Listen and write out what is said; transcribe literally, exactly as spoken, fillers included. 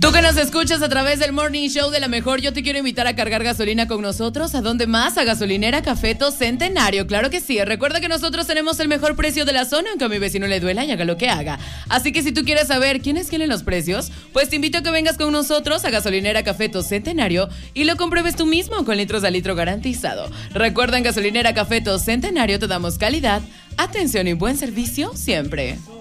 Tú que nos escuchas a través del Morning Show de La Mejor, yo te quiero invitar a cargar gasolina con nosotros. ¿A dónde más? A Gasolinera Cafeto Centenario. Claro que sí. Recuerda que nosotros tenemos el mejor precio de la zona, aunque a mi vecino le duela y haga lo que haga. Así que si tú quieres saber quiénes quieren los precios, pues te invito a que vengas con nosotros a Gasolinera Cafeto Centenario y lo compruebes tú mismo con litros de litro garantizado. Recuerda, en Gasolinera Cafeto Centenario te damos calidad, atención y buen servicio siempre.